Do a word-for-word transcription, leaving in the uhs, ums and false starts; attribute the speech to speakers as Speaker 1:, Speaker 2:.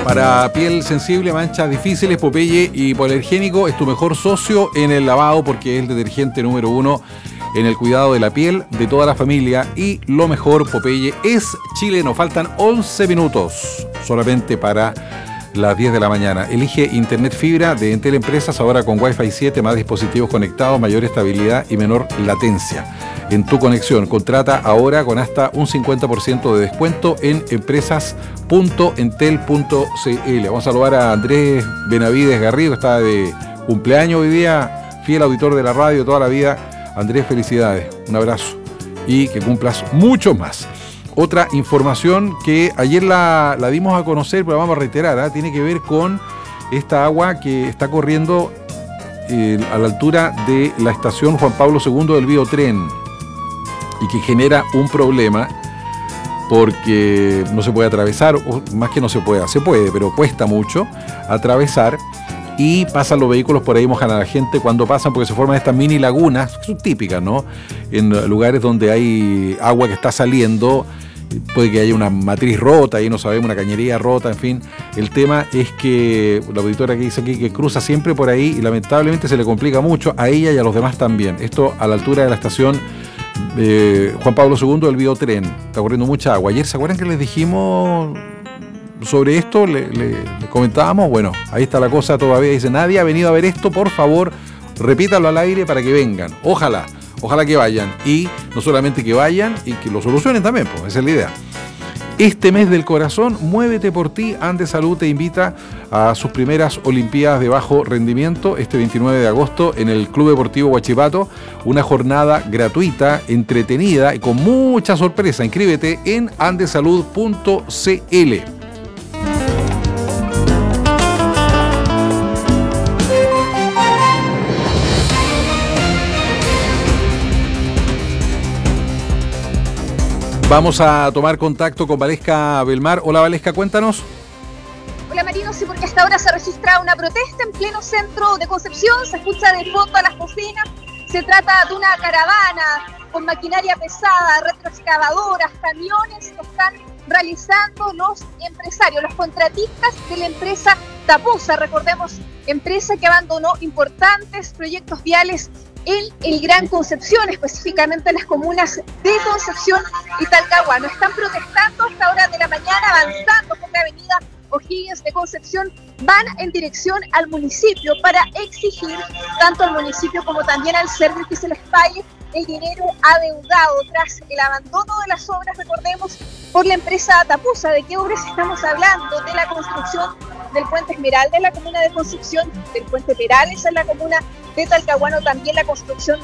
Speaker 1: Para piel sensible, manchas difíciles, Popeye Hipoalergénico es tu mejor socio en el lavado porque es el detergente número uno en el cuidado de la piel de toda la familia. Y lo mejor, Popeye es chileno. Faltan once minutos solamente para las diez de la mañana. Elige Internet Fibra de Entel Empresas, ahora con Wi-Fi siete, más dispositivos conectados, mayor estabilidad y menor latencia en tu conexión. Contrata ahora con hasta un cincuenta por ciento de descuento en empresas punto entel punto c l. Vamos a saludar a Andrés Benavides Garrido, que está de cumpleaños hoy día, fiel auditor de la radio toda la vida. Andrés, felicidades, un abrazo y que cumplas mucho más. Otra información que ayer la, la dimos a conocer, pero vamos a reiterar, ¿eh? Tiene que ver con esta agua que está corriendo eh, a la altura de la estación Juan Pablo segundo del Biotren y que genera un problema porque no se puede atravesar, o más que no se pueda, se puede, pero cuesta mucho atravesar. Y pasan los vehículos por ahí, mojan a la gente cuando pasan, porque se forman estas mini lagunas, que son típicas, ¿no? En lugares donde hay agua que está saliendo, puede que haya una matriz rota, ahí no sabemos, una cañería rota, en fin. El tema es que la auditora que dice aquí que cruza siempre por ahí y lamentablemente se le complica mucho a ella y a los demás también. Esto a la altura de la estación eh, Juan Pablo segundo del Biotren. Está corriendo mucha agua. Ayer, ¿se acuerdan que les dijimos sobre esto? Le, le, le comentábamos. Bueno, ahí está la cosa todavía. Dice, nadie ha venido a ver esto, por favor, repítalo al aire para que vengan. Ojalá, ojalá que vayan. Y no solamente que vayan, y que lo solucionen también, pues esa es la idea. Este mes del corazón, Muévete por ti. Andes Salud te invita a sus primeras Olimpiadas de bajo rendimiento este veintinueve de agosto en el Club Deportivo Huachipato. Una jornada gratuita, entretenida y con mucha sorpresa. Inscríbete en andesalud punto c l. Vamos a tomar contacto con Valesca Belmar. Hola Valesca, cuéntanos.
Speaker 2: Hola Marino, sí, porque hasta ahora se registra una protesta en pleno centro de Concepción, se escucha de fondo a las bocinas. Se trata de una caravana con maquinaria pesada, retroexcavadoras, camiones que están realizando los empresarios, los contratistas de la empresa Tapusa. Recordemos, empresa que abandonó importantes proyectos viales en el Gran Concepción, específicamente en las comunas de Concepción y Talcahuano. Están protestando a esta hora de la mañana, avanzando por la avenida O'Higgins de Concepción, van en dirección al municipio para exigir tanto al municipio como también al Servio que se les pague el dinero adeudado tras el abandono de las obras, recordemos, por la empresa Tapusa. ¿De qué obras estamos hablando? De la construcción del puente Esmeralda en la comuna de Concepción, del puente Perales en la comuna de Talcahuano, también la construcción